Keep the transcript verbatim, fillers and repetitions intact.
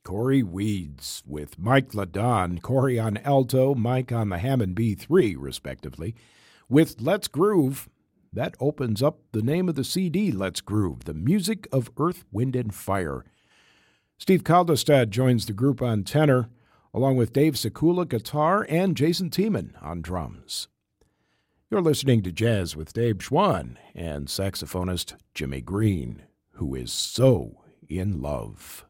Corey Weeds with Mike LaDon, Corey on alto, Mike on the Hammond B three, respectively, with Let's Groove. That opens up the name of the C D, Let's Groove, the music of Earth, Wind, and Fire. Steve Kaldestad joins the group on tenor, along with Dave Sekula guitar and Jason Tiemann on drums. You're listening to Jazz with Dave Schwann and saxophonist Jimmy Green, who is so in love.